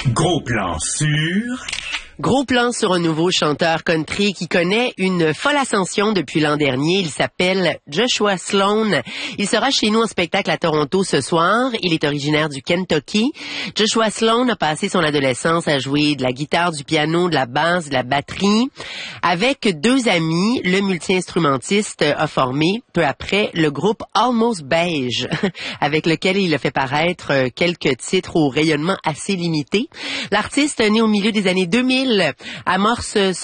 Gros plan sur... Gros plan sur un nouveau chanteur country qui connaît une folle ascension depuis l'an dernier. Il s'appelle Joshua Sloan. Il sera chez nous en spectacle à Toronto ce soir. Il est originaire du Kentucky. Joshua Sloan a passé son adolescence à jouer de la guitare, du piano, de la basse, de la batterie. Avec deux amis, le multi-instrumentiste a formé peu après le groupe Almost Beige, avec lequel il a fait paraître quelques titres au rayonnement assez limité. L'artiste, né au milieu des années 2000, amorce